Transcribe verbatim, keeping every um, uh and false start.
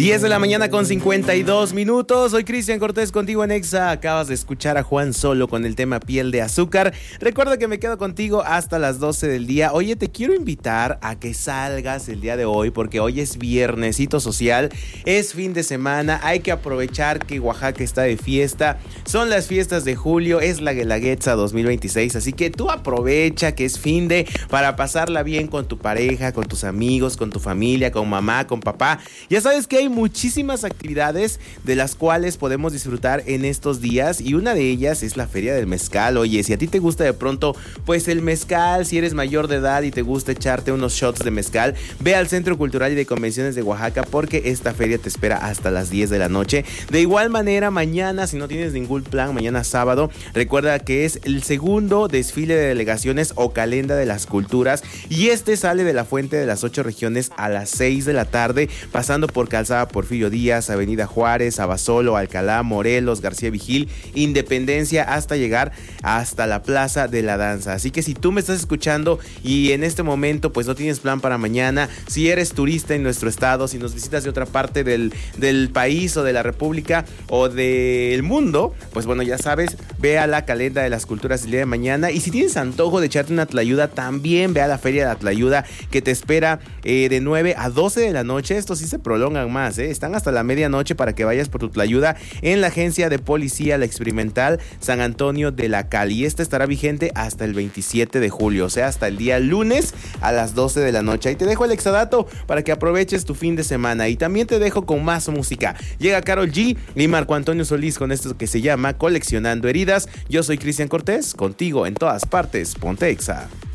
diez de la mañana con cincuenta y dos minutos. Soy Cristian Cortés contigo en Exa. Acabas de escuchar a Juan Solo con el tema Piel de Azúcar. Recuerda que me quedo contigo hasta las doce del día. Oye, te quiero invitar a que salgas el día de hoy porque hoy es viernesito social, es fin de semana. Hay que aprovechar que Oaxaca está de fiesta. Son las fiestas de julio, es la Guelaguetza dos mil veintiséis. Así que tú aprovecha que es fin de para pasarla bien con tu pareja, con tus amigos, con tu familia, con mamá, con papá. Ya sabes que hay muchísimas actividades de las cuales podemos disfrutar en estos días y una de ellas es la Feria del Mezcal. Oye, si a ti te gusta de pronto pues el mezcal, si eres mayor de edad y te gusta echarte unos shots de mezcal, ve al Centro Cultural y de Convenciones de Oaxaca porque esta feria te espera hasta las diez de la noche. De igual manera, mañana, si no tienes ningún plan, mañana sábado, recuerda que es el segundo desfile de delegaciones o calenda de las culturas y este sale de la Fuente de las Ocho Regiones a las seis de la tarde, pasando por Calzada Porfirio Díaz, Avenida Juárez, Abasolo, Alcalá, Morelos, García Vigil, Independencia, hasta llegar hasta la Plaza de la Danza. Así que si tú me estás escuchando y en este momento pues no tienes plan para mañana, si eres turista en nuestro estado, si nos visitas de otra parte del, del país o de la república o del mundo, pues bueno, ya sabes, ve a la calenda de las culturas el día de mañana. Y si tienes antojo de echarte una tlayuda, también ve a la Feria de la Tlayuda que te espera eh, de nueve a doce de la noche. Estos sí se prolongan más, ¿eh? Están hasta la medianoche para que vayas por tu tlayuda en la Agencia de Policía La Experimental San Antonio de la Cal. Y esta estará vigente hasta el veintisiete de julio, o sea, hasta el día lunes a las doce de la noche. Ahí te dejo el exadato para que aproveches tu fin de semana. Y también te dejo con más música. Llega Karol G y Marco Antonio Solís con esto que se llama Coleccionando Heridas. Yo soy Cristian Cortés, contigo en todas partes. Ponte Exa.